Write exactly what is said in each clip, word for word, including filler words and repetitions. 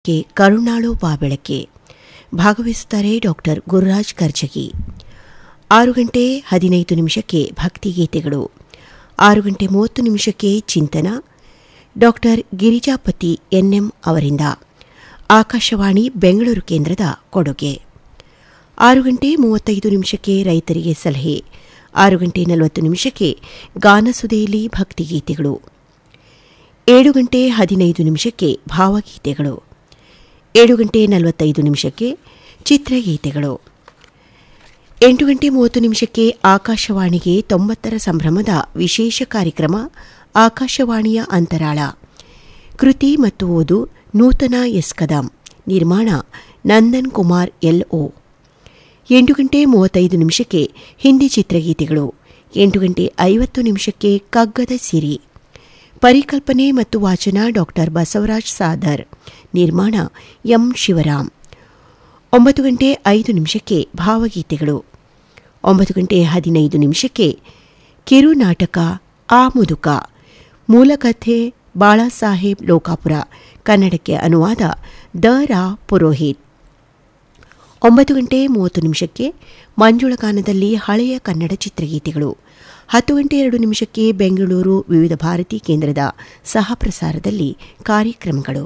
K ಕರುಣಾಳು ಬಾಬೆಳಕೆ ಭಾಗವಹಿಸುತ್ತಾರೆ doctor Gururaj Karjagi. ಆರು ಗಂಟೆ ಹದಿನೈದು ನಿಮಿಷಕ್ಕೆ ಭಕ್ತಿಗೀತೆಗಳು. ಆರು ಗಂಟೆ ಮೂವತ್ತು ನಿಮಿಷಕ್ಕೆ ಚಿಂತನ ಡಾಕ್ಟರ್ ಗಿರಿಜಾಪತಿ ಎನ್ಎಂ ಅವರಿಂದ. ಆಕಾಶವಾಣಿ ಬೆಂಗಳೂರು ಕೇಂದ್ರದ ಕೊಡುಗೆ. ಆರು ಗಂಟೆ ಮೂವತ್ತೈದು ನಿಮಿಷಕ್ಕೆ ರೈತರಿಗೆ ಸಲಹೆ. ಆರು ಗಂಟೆ ನಲವತ್ತು ನಿಮಿಷಕ್ಕೆ ಗಾನಸುದೆಯಲ್ಲಿ ಭಕ್ತಿಗೀತೆಗಳು. ಏಳು ಗಂಟೆ ಹದಿನೈದು ನಿಮಿಷಕ್ಕೆ ಭಾವಗೀತೆಗಳು. ಏಳು ಗಂಟೆ ನಲವತ್ತೈದು ನಿಮಿಷಕ್ಕೆ ಚಿತ್ರಗೀತೆಗಳು. ಎಂಟು ಗಂಟೆ ಮೂವತ್ತು ನಿಮಿಷಕ್ಕೆ ಆಕಾಶವಾಣಿಗೆ ತೊಂಬತ್ತರ ಸಂಭ್ರಮದ ವಿಶೇಷ ಕಾರ್ಯಕ್ರಮ ಆಕಾಶವಾಣಿಯ ಅಂತರಾಳ. ಕೃತಿ ಮತ್ತು ಓದು ನೂತನ ಎಸ್ ಕದಂ. ನಿರ್ಮಾಣ ನಂದನ್ ಕುಮಾರ್ ಎಲ್ಒ. ಎಂಟು ಗಂಟೆ ಮೂವತ್ತೈದು ನಿಮಿಷಕ್ಕೆ ಹಿಂದಿ ಚಿತ್ರಗೀತೆಗಳು. ಎಂಟು ಗಂಟೆ ಐವತ್ತು ನಿಮಿಷಕ್ಕೆ ಕಗ್ಗದ ಸಿರಿ. ಪರಿಕಲ್ಪನೆ ಮತ್ತು ವಾಚನ ಡಾಕ್ಟರ್ ಬಸವರಾಜ್ ಸಾದರ್. ನಿರ್ಮಾಣ ಎಂ ಶಿವರಾಮ್. ಒಂಬತ್ತು ಗಂಟೆ ಐದು ನಿಮಿಷಕ್ಕೆ ಭಾವಗೀತೆಗಳು. ಒಂಬತ್ತು ಗಂಟೆ ಹದಿನೈದು ನಿಮಿಷಕ್ಕೆ ಕಿರು ನಾಟಕ ಆ ಮುದುಕ. ಮೂಲಕಥೆ ಬಾಳಾಸಾಹೇಬ್ ಲೋಕಾಪುರ. ಕನ್ನಡಕ್ಕೆ ಅನುವಾದ ದ ರಾ ಪುರೋಹಿತ್. ಒಂಬತ್ತು ಗಂಟೆ ಮೂವತ್ತು ನಿಮಿಷಕ್ಕೆ ಮಂಜುಳಗಾನದಲ್ಲಿ ಹಳೆಯ ಕನ್ನಡ ಚಿತ್ರಗೀತೆಗಳು. ಹತ್ತು ಗಂಟೆ ಎರಡು ನಿಮಿಷಕ್ಕೆ ಬೆಂಗಳೂರು ವಿವಿಧ ಭಾರತಿ ಕೇಂದ್ರದ ಸಹ ಪ್ರಸಾರದಲ್ಲಿ ಕಾರ್ಯಕ್ರಮಗಳು.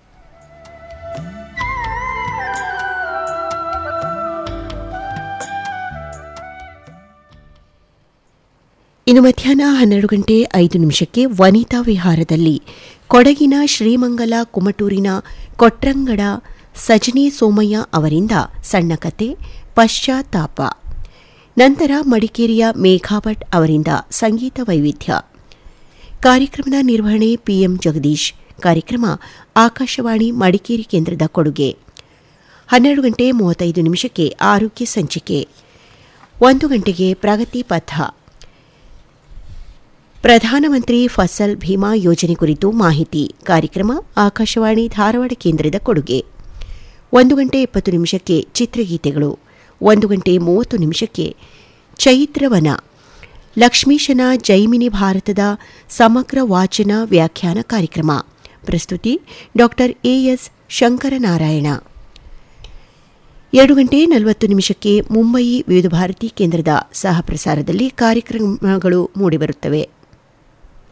ಇನ್ನು ಮಧ್ಯಾಹ್ನ ಹನ್ನೆರಡು ಗಂಟೆ ಐದು ನಿಮಿಷಕ್ಕೆ ವನಿತಾ ವಿಹಾರದಲ್ಲಿ ಕೊಡಗಿನ ಶ್ರೀಮಂಗಲ ಕುಮಟೂರಿನ ಕೊಟ್ರಂಗಡ ಸಜನಿ ಸೋಮಯ್ಯ ಅವರಿಂದ ಸಣ್ಣ ಕತೆ ಪಶ್ಚಾತ್ತಾಪ. ನಂತರ ಮಡಿಕೇರಿಯ ಮೇಘಾ ಭಟ್ ಅವರಿಂದ ಸಂಗೀತ ವೈವಿಧ್ಯ. ಕಾರ್ಯಕ್ರಮದ ನಿರ್ವಹಣೆ ಪಿಎಂ ಜಗದೀಶ್. ಕಾರ್ಯಕ್ರಮ ಆಕಾಶವಾಣಿ ಮಡಿಕೇರಿ ಕೇಂದ್ರದ ಕೊಡುಗೆ. ಹನ್ನೆರಡು ಗಂಟೆ ಮೂವತ್ತೈದು ನಿಮಿಷಕ್ಕೆ ಆರೋಗ್ಯ ಸಂಚಿಕೆ. ಒಂದು ಗಂಟೆಗೆ ಪ್ರಗತಿ ಪಥ. ಪ್ರಧಾನಮಂತ್ರಿ ಫಸಲ್ ಭೀಮಾ ಯೋಜನೆ ಕುರಿತು ಮಾಹಿತಿ. ಕಾರ್ಯಕ್ರಮ ಆಕಾಶವಾಣಿ ಧಾರವಾಡ ಕೇಂದ್ರದ ಕೊಡುಗೆ. ಒಂದು ಗಂಟೆ ಇಪ್ಪತ್ತು ನಿಮಿಷಕ್ಕೆ ಚಿತ್ರಗೀತೆಗಳು. ಒಂದು ಗಂಟೆ ಮೂವತ್ತು ನಿಮಿಷಕ್ಕೆ ಚೈತ್ರವನ ಲಕ್ಷ್ಮೀಶನ ಜೈಮಿನಿ ಭಾರತದ ಸಮಗ್ರ ವಾಚನ ವ್ಯಾಖ್ಯಾನ ಕಾರ್ಯಕ್ರಮ. ಪ್ರಸ್ತುತಿ ಡಾಕ್ಟರ್ ಎಎಸ್ ಶಂಕರನಾರಾಯಣ. ಎರಡು ಗಂಟೆ ನಲವತ್ತು ನಿಮಿಷಕ್ಕೆ ಮುಂಬಯಿ ವಿವಿಧ ಭಾರತಿ ಕೇಂದ್ರದ ಸಹ ಪ್ರಸಾರದಲ್ಲಿ ಕಾರ್ಯಕ್ರಮಗಳು ಮೂಡಿಬರುತ್ತವೆ.